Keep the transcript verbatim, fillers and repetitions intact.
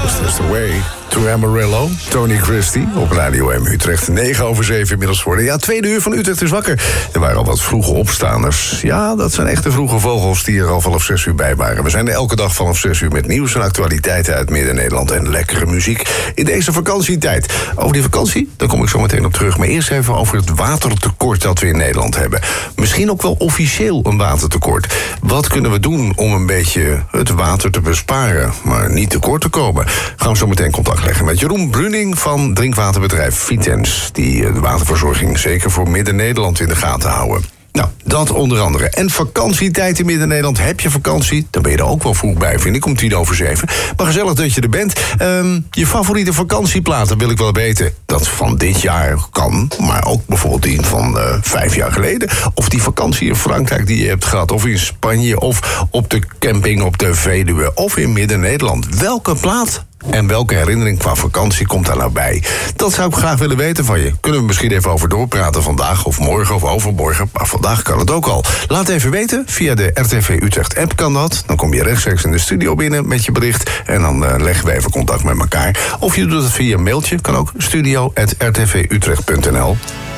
This is the way to Amarillo. Tony Christie op Radio M Utrecht. negen over zeven inmiddels worden. Ja, tweede uur van Utrecht is wakker. Er waren al wat vroege opstaanders. Ja, dat zijn echte vroege vogels die er al vanaf zes uur bij waren. We zijn er elke dag vanaf zes uur met nieuws en actualiteiten uit Midden-Nederland en lekkere muziek in deze vakantietijd. Over die vakantie, daar kom ik zo meteen op terug. Maar eerst even over het watertekort dat we in Nederland hebben. Misschien ook wel officieel een watertekort. Wat kunnen we doen om een beetje het water te besparen, maar niet tekort te komen? Gaan we zo meteen contact leggen met Jeroen Bruning van drinkwaterbedrijf Vitens, die de waterverzorging zeker voor Midden-Nederland in de gaten houden. Nou, dat onder andere. En vakantietijd in Midden-Nederland. Heb je vakantie? Dan ben je er ook wel vroeg bij, vind ik, om tien over zeven. Maar gezellig dat je er bent. Um, je favoriete vakantieplaten wil ik wel weten. Dat van dit jaar kan, maar ook bijvoorbeeld die van uh, vijf jaar geleden. Of die vakantie in Frankrijk die je hebt gehad. Of in Spanje, of op de camping op de Veluwe. Of in Midden-Nederland. Welke plaat en welke herinnering qua vakantie komt daar nou bij? Dat zou ik graag willen weten van je. Kunnen we misschien even over doorpraten vandaag of morgen of overmorgen. Maar vandaag kan het ook al. Laat even weten. Via de R T V Utrecht app kan dat. Dan kom je rechtstreeks in de studio binnen met je bericht. En dan uh, leggen we even contact met elkaar. Of je doet het via een mailtje. Kan ook studio at r t v utrecht punt n l.